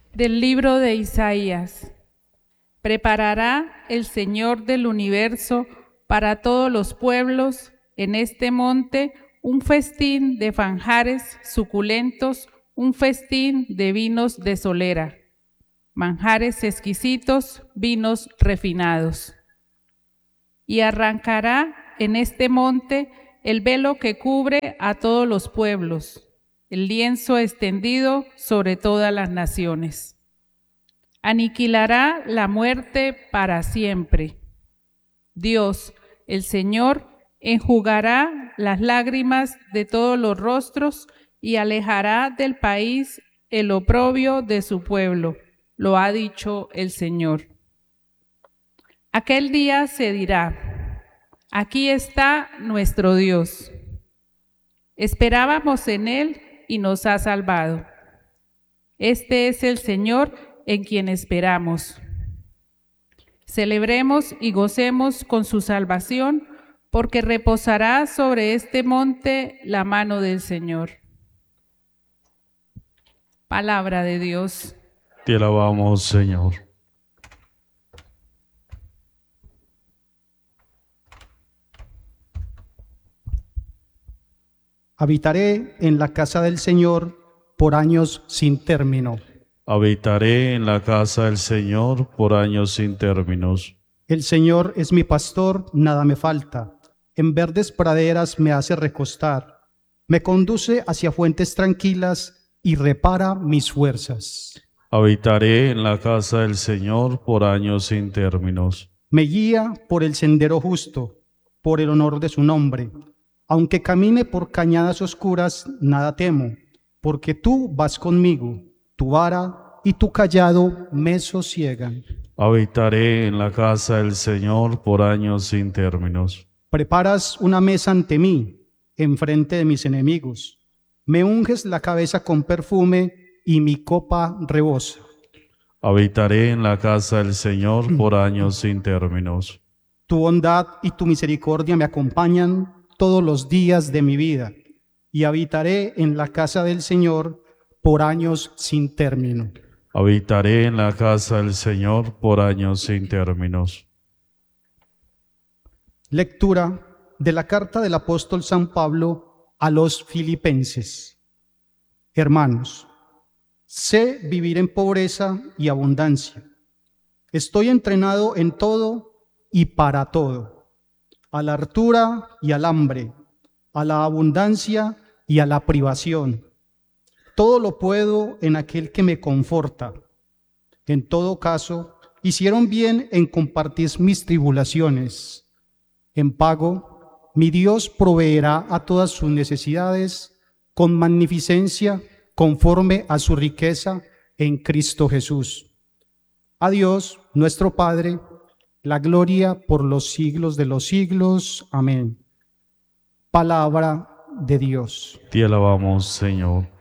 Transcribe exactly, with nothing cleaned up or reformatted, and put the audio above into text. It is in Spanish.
Del libro de Isaías. Preparará el Señor del universo para todos los pueblos en este monte un festín de manjares suculentos, un festín de vinos de solera, manjares exquisitos, vinos refinados. Y arrancará en este monte el velo que cubre a todos los pueblos, el lienzo extendido sobre todas las naciones. Aniquilará la muerte para siempre. Dios, el Señor, enjugará las lágrimas de todos los rostros y alejará del país el oprobio de su pueblo, lo ha dicho el Señor. Aquel día se dirá: aquí está nuestro Dios. Esperábamos en Él y nos ha salvado. Este es el Señor en quien esperamos. Celebremos y gocemos con su salvación, porque reposará sobre este monte la mano del Señor. Palabra de Dios. Te alabamos, Señor. Habitaré en la casa del Señor por años sin término. Habitaré en la casa del Señor por años sin términos. El Señor es mi pastor, nada me falta. En verdes praderas me hace recostar. Me conduce hacia fuentes tranquilas y repara mis fuerzas. Habitaré en la casa del Señor por años sin términos. Me guía por el sendero justo, por el honor de su nombre. Aunque camine por cañadas oscuras, nada temo, porque tú vas conmigo, tu vara y tu cayado me sosiegan. Habitaré en la casa del Señor por años sin términos. Preparas una mesa ante mí, enfrente de mis enemigos. Me unges la cabeza con perfume y mi copa rebosa. Habitaré en la casa del Señor por años sin términos. Tu bondad y tu misericordia me acompañan todos los días de mi vida, y habitaré en la casa del Señor por años sin término. Habitaré en la casa del Señor por años sin términos. Lectura de la carta del apóstol San Pablo a los Filipenses. Hermanos, sé vivir en pobreza y abundancia. Estoy entrenado en todo y para todo, a la hartura y al hambre, a la abundancia y a la privación. Todo lo puedo en aquel que me conforta. En todo caso, hicieron bien en compartir mis tribulaciones. En pago, mi Dios proveerá a todas sus necesidades con magnificencia conforme a su riqueza en Cristo Jesús. A Dios, nuestro Padre, la gloria por los siglos de los siglos. Amén. Palabra de Dios. Te alabamos, Señor.